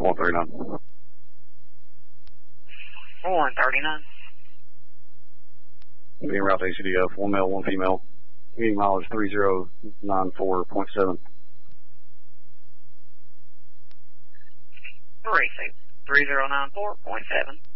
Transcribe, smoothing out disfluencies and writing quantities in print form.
139. 139. Being route to ACDF, 1 male, 1 female. Meeting mileage 3094.7. Racing 3094.7.